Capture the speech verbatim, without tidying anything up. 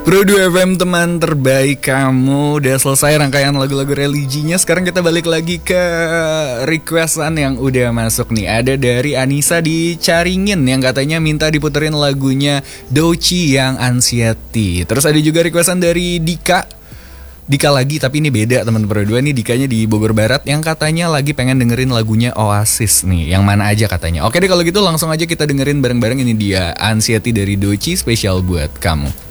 Pro dua F M, teman terbaik kamu. Udah selesai rangkaian lagu-lagu religinya. Sekarang kita balik lagi ke requestan yang udah masuk nih. Ada dari Anissa di Caringin yang katanya minta diputerin lagunya Doechii yang Anxiety. Terus ada juga requestan dari Dika Dika lagi, tapi ini beda teman Pro dua nih. Dikanya di Bogor Barat yang katanya lagi pengen dengerin lagunya Oasis nih. Yang mana aja katanya. Oke deh kalau gitu langsung aja kita dengerin bareng-bareng. Ini dia Anxiety dari Doechii, spesial buat kamu.